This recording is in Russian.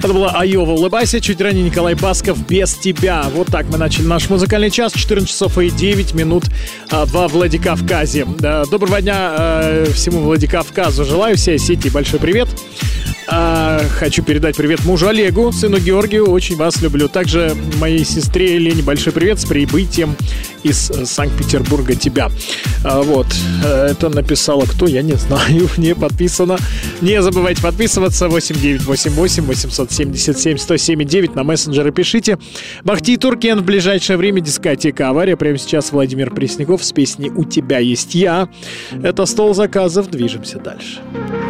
Это была Айова «Улыбайся», чуть ранее Николай Басков «Без тебя». Вот так мы начали наш музыкальный час. 14 часов и 9 минут во Владикавказе. Доброго дня всему Владикавказу. Желаю всей Осетии большой привет. Хочу передать привет мужу Олегу, сыну Георгию. Очень вас люблю. Также моей сестре Лене большой привет с прибытием из Санкт-Петербурга тебя. Вот. Это написала кто? Я не знаю. Не подписано. Не забывайте подписываться. 8988-877-1079 на мессенджеры пишите. Бахти Туркен в ближайшее время. Дискотека «Авария». Прямо сейчас Владимир Пресняков с песней «У тебя есть я». Это стол заказов. Движемся дальше.